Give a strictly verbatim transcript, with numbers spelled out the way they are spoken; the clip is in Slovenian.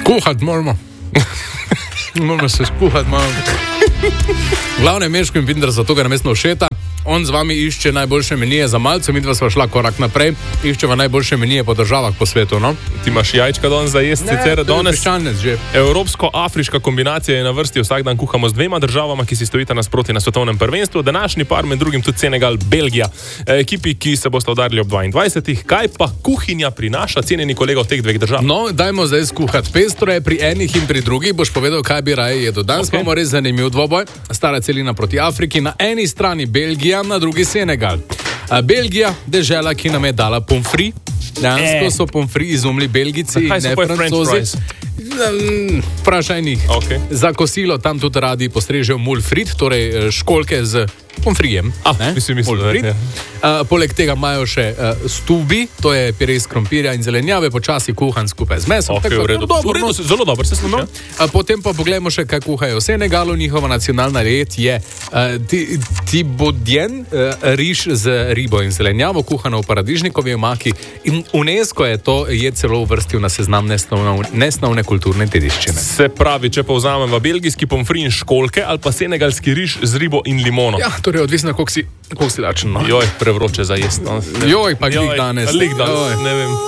Skuhati moramo. Moramo se skuhati malo. Glavne Meško in Binder zato ga namestno všeta. On z vami išče najboljše menije za malce, mi dva sva šla korak naprej, iščeva najboljše menije po državah po svetu, no? Ti imaš jajčka danes za jesti, sicer danes že. Evropsko-afriška kombinacija je na vrsti, vsak dan kuhamo z dvema državama, ki si stojita nasproti na svetovnem prvenstvu, današnji par med drugim tudi Senegal, Belgija, ekipi, ki se bosta udarili ob dvaindvajsetih. Kaj pa kuhinja prinaša, cenjeni kolega od teh dveh držav? No, dajmo zdaj skuhati. Pestro je pri enih in pri drugih, boš povedal, kaj bi raje jedel. Danes okay. Imamo res zanimiv dvoboj, stara celina proti Afriki, na eni strani Belgija, na drugi Senegal. A Belgija, dežela, ki nam je dala pomfri. Dejansko e. so pomfri izumili Belgici, ne Francozi. Vprašaj njih. Okay. Za kosilo tam tudi radi postrežejo mulfrit, torej školke z pomfrijem. Ah, mislim, mislim, da je. Uh, poleg tega imajo še uh, stubi, to je pire iz krompirja in zelenjave, počasi kuhan skupaj z mesom. Okay, tako, v redu. Dobro, v redu, zelo dobro se sluša. Uh, potem pa pogledamo še, kaj kuhajo v Senegalu. Njihova nacionalna jed je uh, tibodjen, uh, riž z ribo in zelenjavo, kuhano v paradižnikovi omaki. In UNESCO je to jed celo uvrstil na seznam nesnovne kulturne dediščine. Se pravi, če povzamem v belgijski pomfri in školke ali pa senegalski riž z ribo in limono. Ja, torej odvisno, koliko si, koliko si lačen. No? Joj, prevroče za jesti. Joj, pa glih danes. Glih danes, ne vem.